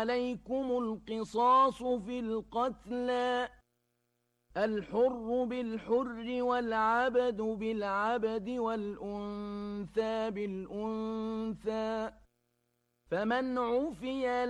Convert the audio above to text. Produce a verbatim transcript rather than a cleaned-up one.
عليكم القصاص في القتلى الحر بالحر والعبد بالعبد والأنثى بالأنثى فمن عفي